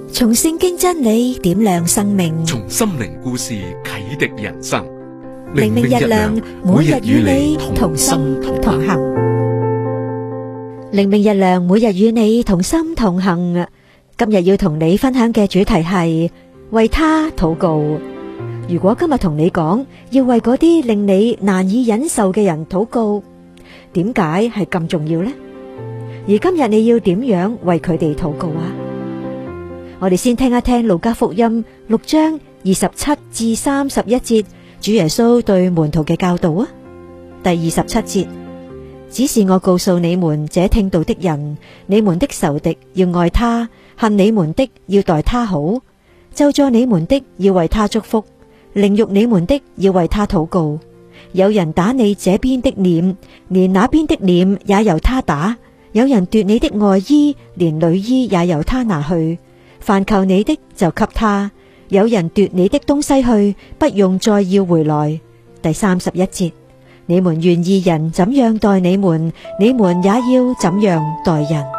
從聖經真理點亮生命， 從心靈故事啟迪人生。 靈命日亮，每日與你同心同行。靈命日亮，每日與你同心同行。今日要同你分享嘅主題係為他禱告。如果今日同你講要為嗰啲令你難以忍受嘅人禱告，點解係咁重要呢？而今日你要點樣為佢哋禱告啊？我哋先聽一聽路加福音6章27至31節，主耶穌對門徒嘅教導啊。第27節，只是我告訴你們這聽道的人，你們的仇敵要愛他，恨你們的要待他好，咒詛你們的要為他祝福，凌辱你們的要為他禱告。有人打你這邊的臉，連那邊的臉也由他打；有人奪你的外衣，連裡衣也由他拿去。凡求你的就給他，有人奪你的東西去，不用再要回來。第31節，你們願義人怎樣待你們，你們也要怎樣待人。